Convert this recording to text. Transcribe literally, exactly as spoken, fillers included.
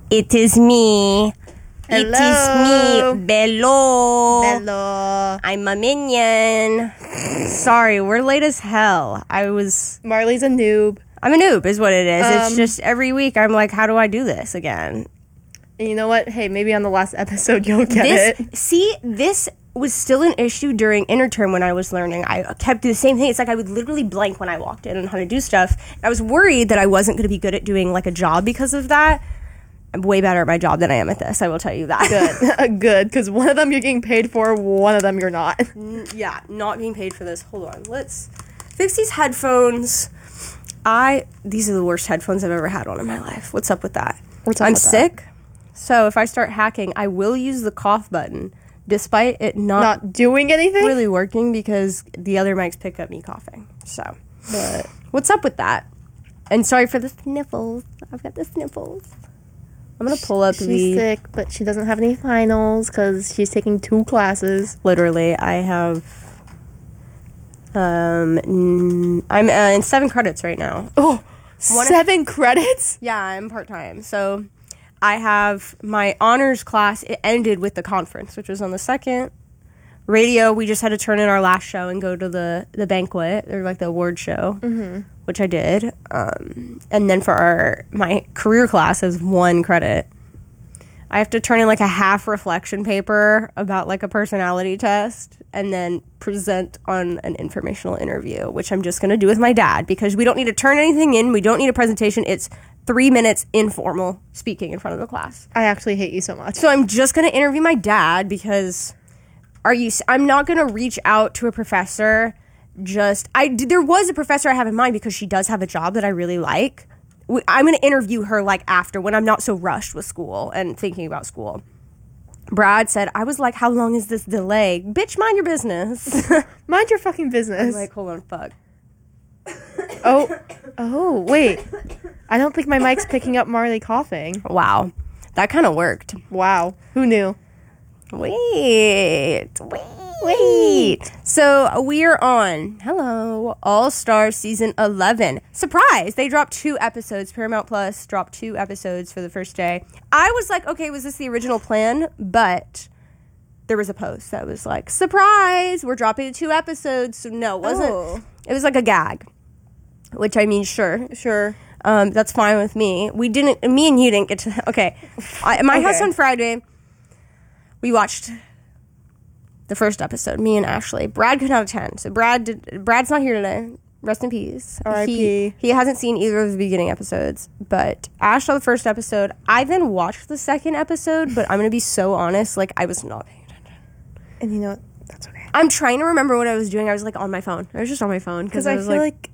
It is me. Hello. It is me, Bello. Hello. I'm a minion. Sorry, we're late as hell. I was... Marley's a noob. I'm a noob is what it is. Um, it's just every week I'm like, how do I do this again? And you know what? Hey, maybe on the last episode you'll get This, it. see, this was still an issue during interterm when I was learning. I kept doing the same thing. It's like I would literally blank when I walked in on how to do stuff. I was worried that I wasn't going to be good at doing like a job because of that. I'm way better at my job than I am at this. I will tell you that. Good. Good. Because one of them you're getting paid for, one of them you're not. Yeah, not being paid for this. Hold on. Let's fix these headphones. I, these are the worst headphones I've ever had on in my life. What's up with that? What's up I'm with that? sick. So if I start hacking, I will use the cough button, despite it not, Not doing anything? really working because the other mics pick up me coughing. So, But what's up with that? And sorry for the sniffles. I've got the sniffles. I'm gonna pull up she's the. sick, but she doesn't have any finals because she's taking two classes. Literally, I have. Um, n- I'm uh, in seven credits right now. Oh, One- seven credits? Yeah, I'm part time. So, I have my honors class. It ended with the conference, which was on the second. Radio, we just had to turn in our last show and go to the the banquet or like the award show, mm-hmm. which I did. Um, and then for our my career class is one credit. I have to turn in like a half reflection paper about like a personality test and then present on an informational interview, which I'm just going to do with my dad because we don't need to turn anything in. We don't need a presentation. It's three minutes informal speaking in front of the class. I actually hate you so much. So I'm just going to interview my dad because are you, I'm not going to reach out to a professor. Just, I, there was a professor I have in mind because she does have a job that I really like. I'm going to interview her like after when I'm not so rushed with school and thinking about school. Brad said, I was like, how long is this delay? Bitch, mind your business. Mind your fucking business. I'm like, hold on, fuck. Oh, oh, wait. I don't think my mic's picking up Marley coughing. Wow. That kind of worked. Wow. Who knew? Wait, wait, wait. So we are on, hello, All Star Season eleven. Surprise! They dropped two episodes. Paramount Plus dropped two episodes for the first day. I was like, okay, was this the original plan? But there was a post that was like, surprise, we're dropping two episodes. So no, it wasn't. Oh. It was like a gag, which I mean, sure. Sure. Um, that's fine with me. We didn't, me and you didn't get to, okay. I, my Okay. house on Friday, we watched the first episode, me and Ashley. Brad could not attend. So Brad did, Brad's not here today. Rest in peace. R I P He, he hasn't seen either of the beginning episodes. But Ash saw the first episode. I then watched the second episode, but I'm going to be so honest, like, I was not paying attention. And you know what? That's okay. I'm trying to remember what I was doing. I was, like, on my phone. I was just on my phone. Because I I was feel like,